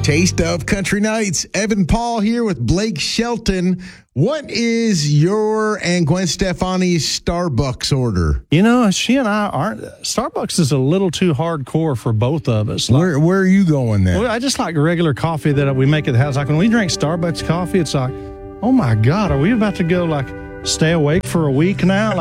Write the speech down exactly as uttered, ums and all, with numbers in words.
Taste of Country Nights. Evan Paul here with Blake Shelton. What is your and Gwen Stefani's Starbucks order? You know, she and I aren't. Starbucks is a little too hardcore for both of us. Like, where Where are you going then? Well, I just like regular coffee that we make at the house. Like when we drink Starbucks coffee, it's like, oh my God, are we about to go like stay awake for a week now? Like,